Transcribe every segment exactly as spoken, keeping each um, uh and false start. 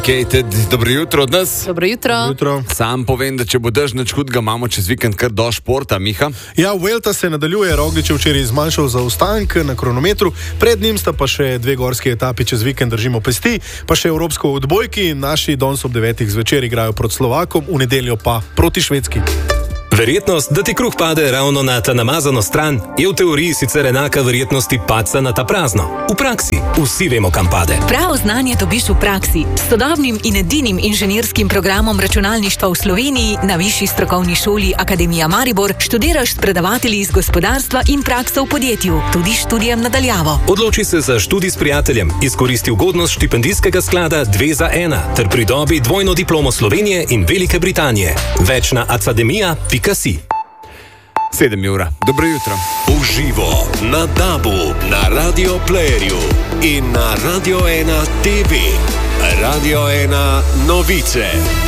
Kejted, dobro jutro od nas. Dobro jutro. jutro. Sam povem, da če bo dež nič hudega, imamo čez vikend kar do športa, Miha. Ja, Vuelta se nadaljuje, Roglič je včeraj zmanjšal zaostank na kronometru, pred njim sta pa še dve gorski etapi, čez vikend držimo pesti, pa še evropsko odbojki, naši danes ob devetih zvečer igrajo proti Slovakom, v nedeljo pa proti Švedski. Verjetnost, da ti kruh pade ravno na ta namazano stran, je v teoriji sicer enaka verjetnosti padca na ta prazno. V praksi vsi vemo, kam pade. Pravo znanje dobiš v praksi. S sodobnim in edinim inženirskim programom računalništva v Sloveniji na Višji strokovni šoli Akademija Maribor študiraš s predavatelji iz gospodarstva in prakso v podjetju, tudi študijem nadaljavo. Odloči se za študij s prijateljem, izkoristi ugodnost štipendijskega sklada dve za ena ter pridobi dvojno diplomo Slovenije in Velike Britanije. Več na academia pika si. Sedem ura. Dobro jutro. Uživo na Dabu, na Radio Playerju in na Radio ena T V. Radio ena novice.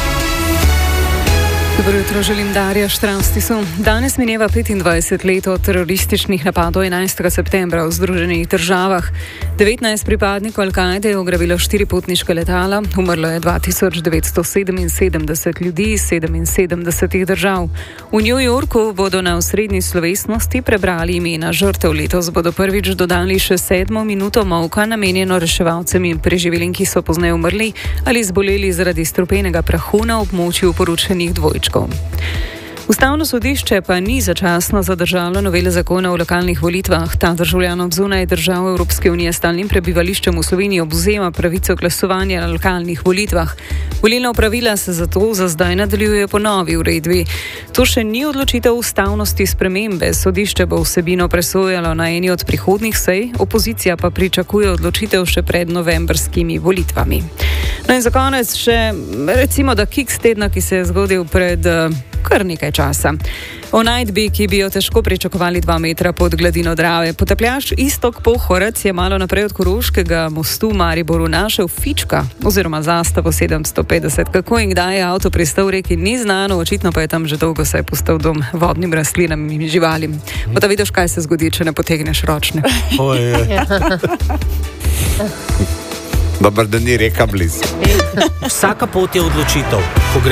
Dobro jutro, želim Darja Štranstisu. Danes mineva petindvajset let od terorističnih napadov enajstega septembra v Združenih državah. devetnajst pripadnikov Al-Kaide je ugrabilo štiri potniške letala, umrlo je dva tisoč devetsto sedeminsedemdeset ljudi iz sedeminsedemdesetih držav. V New Yorku bodo na osrednji slovesnosti prebrali imena žrtev. Letos bodo prvič dodali še sedmo minuto molka, namenjeno reševalcem in preživelim, ki so pozneje umrli ali zboleli zaradi strupenega prahu na območju porušenih dvojčkov. Ustavno sodišče pa ni začasno zadržalo novele zakona o lokalnih volitvah. Ta državljanom zunaj držav Evropske unije s stalnim prebivališčem v Sloveniji obvzema pravico glasovanja na lokalnih volitvah. Volilna opravila se zato za zdaj nadaljujejo po novi uredbi. To še ni odločitev ustavnosti spremembe. Sodišče bo vsebino presojalo na eni od prihodnjih sej, opozicija pa pričakuje odločitev še pred novembrskimi volitvami. No in za konec še recimo da kiks tedna, ki se je zgodil pred kar nekaj časa. O najdbi, ki bi jo težko pričakovali dva metra pod gladino Drave. Potapljač Iztok Pohorec je malo naprej od Koroškega mostu v Mariboru našel fička oziroma zastavo sedemsto petdeset. Kako in kdaj je avto pristal v reki, ni znano, očitno pa je tam že dolgo se je postal dom vodnim rastlinam in živalim. Pa da vidiš, kaj se zgodi, če ne potegneš ročne. Dobar, da ni reka blizu. Vsaka pot je odločitev. Ko gre